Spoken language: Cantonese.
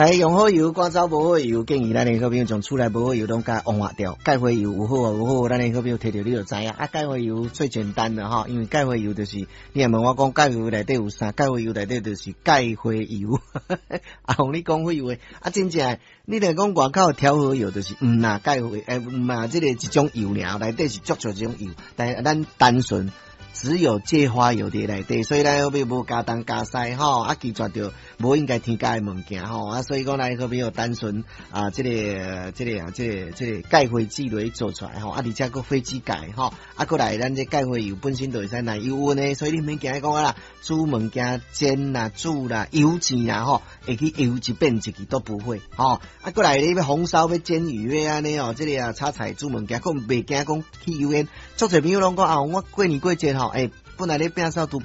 来用好油，赶走无好油，建议咱的好朋友从厝内无好油拢甲往化掉。钙灰油有好啊，有好，咱的好朋友摕到你就知影。钙灰油最简单的哈，因为钙灰油就是你若问我讲钙灰油内底有啥？钙灰油内底就是钙灰油。啊，互你讲废话啊，真正你来讲外口调和油就是啦，钙灰这个一种油尔，内底是足这种油，但是咱单纯。只有芥花油伫内底，所以咱要无加东加西吼，啊，拒绝着无应该添加的物件吼，啊，所以讲咱可比较单纯啊，这个钙灰剂落去做出来吼，啊，而且佫非基钙吼，啊，佫来咱这钙灰油本身就会使耐油温的，所以你免惊讲啦，煮物件煎啦、煮啦、油煎啦吼，会去油一变一去都不会吼，啊，佫来你要红烧要煎鱼要安尼哦，这个啊炒菜煮物件，佫袂惊讲去油烟，足侪朋友拢讲啊，我过年过节吼。本来咧摒扫